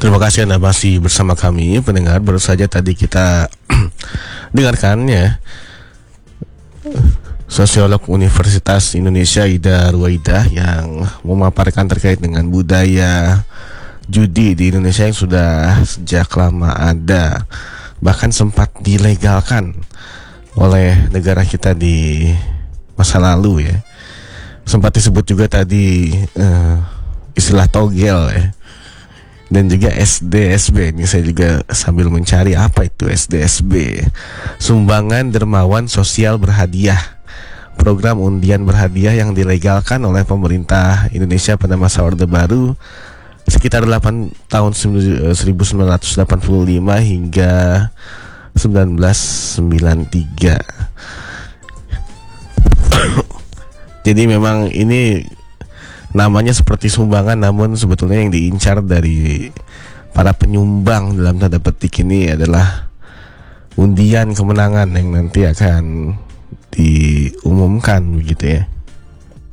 Terima kasih Anda masih bersama kami pendengar. Baru saja tadi kita dengarkan ya sosiolog Universitas Indonesia Ida Ruwaidah yang memaparkan terkait dengan budaya judi di Indonesia yang sudah sejak lama ada, bahkan sempat dilegalkan oleh negara kita di masa lalu ya. Sempat disebut juga tadi istilah togel ya, dan juga SDSB. Ini saya juga sambil mencari apa itu SDSB. Sumbangan Dermawan Sosial Berhadiah, program undian berhadiah yang dilegalkan oleh pemerintah Indonesia pada masa Orde Baru sekitar 8 tahun 1985 hingga 1993. Jadi memang ini namanya seperti sumbangan, namun sebetulnya yang diincar dari para penyumbang dalam tanda petik ini adalah undian kemenangan yang nanti akan diumumkan begitu ya.